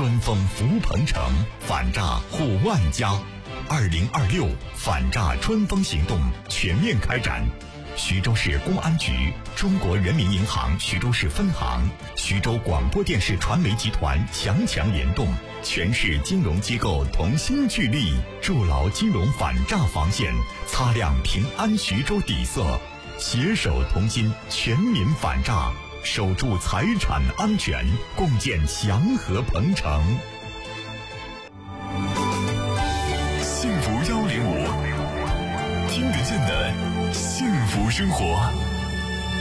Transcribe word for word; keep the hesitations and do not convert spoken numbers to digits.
春风福鹏城，反诈护万家。二零二六反诈春风行动全面开展。徐州市公安局、中国人民银行徐州市分行、徐州广播电视传媒集团强强联动，全市金融机构同心聚力，筑牢金融反诈防线，擦亮平安徐州底色，携手同心，全民反诈，守住财产安全，共建祥和鹏城。 幸福幺零五，听得见的幸福生活。